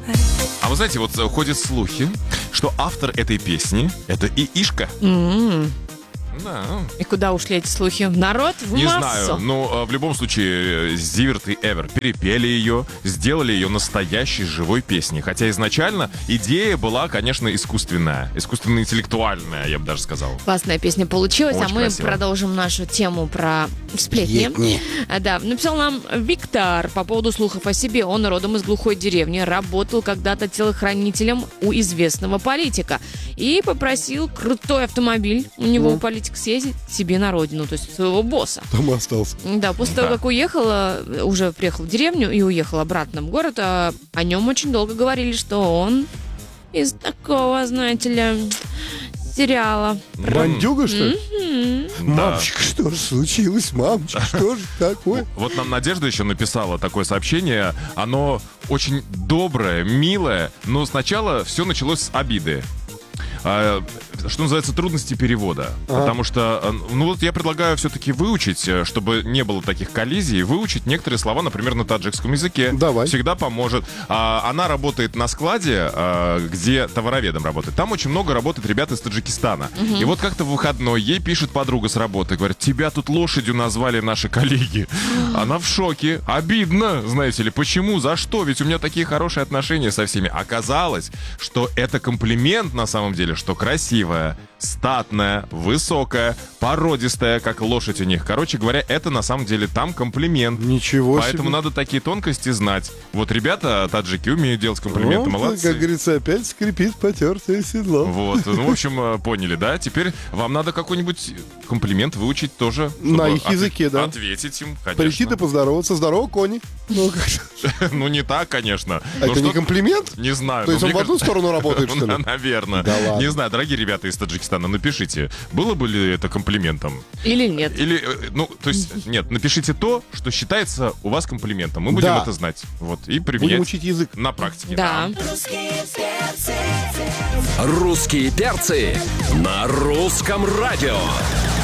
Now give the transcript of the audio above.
А вы знаете, вот ходят слухи, что автор этой песни — это Иишка. Да. И куда ушли эти слухи? В народ, в Не массу? знаю, но в любом случае Зиверт и Эвер перепели ее, сделали ее настоящей живой песней. Хотя изначально идея была, конечно, искусственная, искусственно-интеллектуальная, я бы даже сказал. Классная песня получилась, Очень а мы красиво. продолжим нашу тему про сплетни. Сплетни. Да, написал нам Виктор по поводу слухов о себе. Он родом из глухой деревни, работал когда-то телохранителем у известного политика и попросил крутой автомобиль у него у политика съездить себе на родину, то есть своего босса. Там остался. Да, после того, как уехала, уже приехал в деревню и уехал обратно в город, о нем очень долго говорили, что он из такого, знаете ли, сериала. Бандюга, что ли? Да. Мамочка, что же случилось? Мамочка, что же такое? Вот нам Надежда еще написала такое сообщение. Оно очень доброе, милое, но сначала все началось с обиды. Что называется, трудности перевода. Потому что, ну вот я предлагаю все-таки выучить, чтобы не было таких коллизий, выучить некоторые слова, например, на таджикском языке. Давай. Всегда поможет. Она работает на складе, где товароведом работает. Там очень много работает ребят из Таджикистана. И вот как-то в выходной ей пишет подруга с работы, говорит: тебя тут лошадью назвали наши коллеги. Она в шоке. Обидно, знаете ли. Почему? За что? Ведь у меня такие хорошие отношения со всеми. Оказалось, что это комплимент на самом деле, что красивая, статная, высокая, породистая, как лошадь у них. Короче говоря, это на самом деле там комплимент. Ничего Поэтому себе. надо такие тонкости знать. Вот ребята, таджики, умеют делать комплименты, Вот, молодцы. как говорится, опять скрипит потертое седло. Вот, ну, в общем, поняли, да? Теперь вам надо какой-нибудь комплимент выучить тоже. На чтобы их языке, да. Ответить им, конечно. Прийти да поздороваться. Здорово, кони. Ну, как же. Ну, не так, конечно. А Ну, это не что- комплимент? Не знаю. То есть но он в мне одну кажется- сторону работает, что ли? Наверное. Да ладно. Не знаю, дорогие ребята из Таджикистана, напишите, было бы ли это комплиментом? Или нет? Или, ну, то есть, нет, напишите то, что считается у вас комплиментом. Мы будем Да. это знать. Вот, и Будем применять учить язык. на практике. Да. Русские перцы на русском радио.